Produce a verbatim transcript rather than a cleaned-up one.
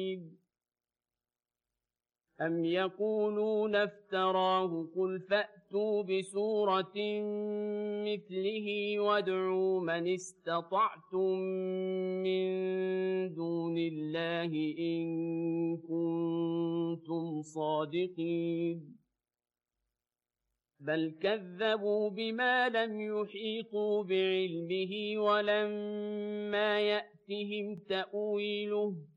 أَمْ يَقُولُونَ افْتَرَاهُ ۖ قُلْ فَأْتُوا بِسُورَةٍ مِّثْلِهِ وَادْعُوا مَنِ اسْتَطَعْتُم مِّن دُونِ اللَّهِ إِن كُنتُمْ صَادِقِينَ بَلْ كَذَّبُوا بِمَا لَمْ يُحِيطُوا بِعِلْمِهِ وَلَمَّا يَأْتِهِمْ تَأْوِيلُهُ